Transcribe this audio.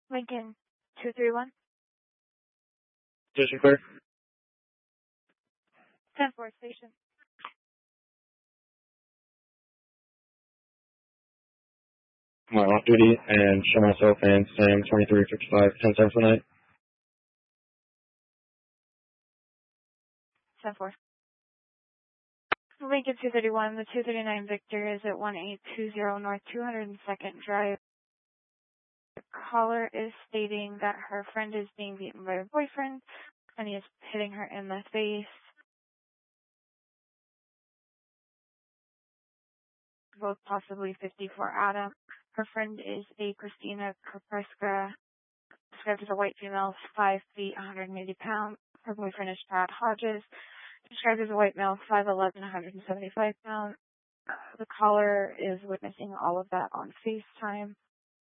Lincoln 231. Station clear. 10-4 station. I'm off duty and show myself and Sam 2355 10-7 for night. 10-4. Lincoln 231, the 239 Victor is at 1820 North 202nd Drive. The caller is stating that her friend is being beaten by her boyfriend and he is hitting her in the face. Both possibly 54 Adam. Her friend is a Christina Kapreska, described as a white female, 5 feet, 180 pounds. Her boyfriend is Chad Hodges, described as a white male, 5'11", 175 pounds. The caller is witnessing all of that on FaceTime.